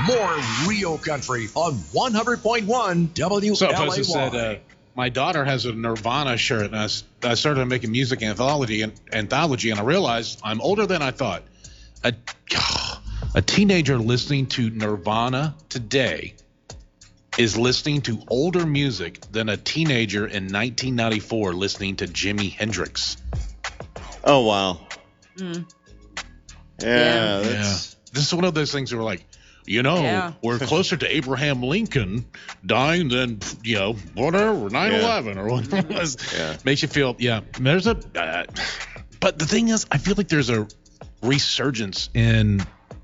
More real country on 100.1 WLAY. So I said, my daughter has a Nirvana shirt, and I started making music anthology, and I realized I'm older than I thought. A teenager listening to Nirvana today is listening to older music than a teenager in 1994 listening to Jimi Hendrix. Oh, wow. Mm. Yeah. This is one of those things where we're like, we're closer to Abraham Lincoln dying than, whatever, 9/11 or whatever it was. Yeah. Makes you feel, there's but the thing is, I feel like there's a resurgence in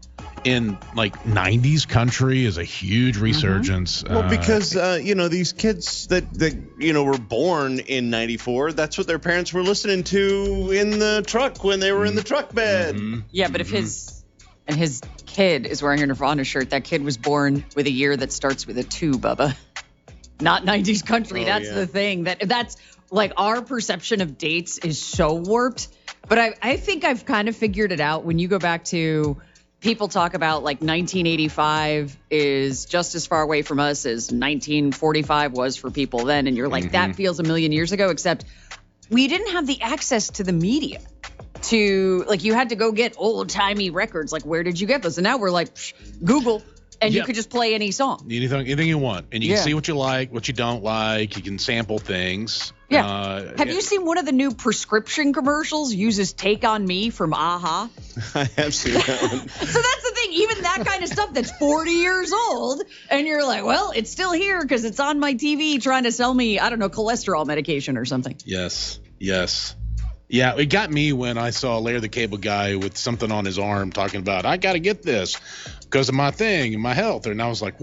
like 90s country is a huge resurgence. Well, because, these kids that were born in 94, that's what their parents were listening to in the truck when they were in the truck bed. Mm-hmm. Yeah, but if his kid is wearing a Nirvana shirt, that kid was born with a year that starts with a 2, Bubba. Not 90s country. That's the thing. That's like our perception of dates is so warped. But I think I've kind of figured it out. When you go back to people talk about like 1985 is just as far away from us as 1945 was for people then. And you're like, that feels a million years ago, except we didn't have the access to the media to, like, you had to go get old timey records. Like, where did you get those? And now we're like, Google, and you could just play any song. Anything you want. And you can see what you like, what you don't like. You can sample things. Yeah. Have you seen one of the new prescription commercials uses Take On Me from AHA? I have seen that one. So that's the thing. Even that kind of stuff that's 40 years old. And you're like, well, it's still here because it's on my TV trying to sell me, I don't know, cholesterol medication or something. Yes. Yeah, it got me when I saw Larry the Cable Guy with something on his arm talking about, I got to get this because of my thing and my health. And I was like,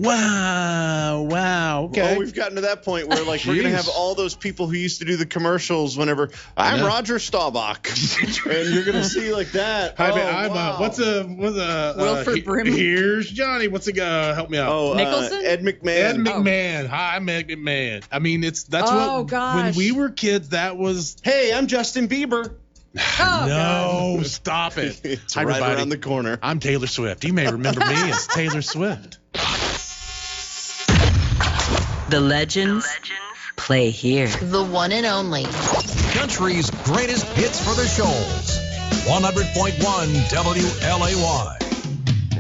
wow, okay. Well, we've gotten to that point where, like, we're going to have all those people who used to do the commercials whenever, I'm Roger Staubach. And you're going to see like that. What's Wilford Brimley. Here's Johnny. What's it help me out? Nicholson? Ed McMahon. Ed McMahon. Hi, I'm Ed McMahon. I mean, when we were kids, that was. Hey, I'm Justin Bieber. No, stop it. It's Hi, right everybody. around the corner. I'm Taylor Swift. You may remember me as Taylor Swift. The legends play here. The one and only. Country's greatest hits for the shoals. 100.1 WLAY.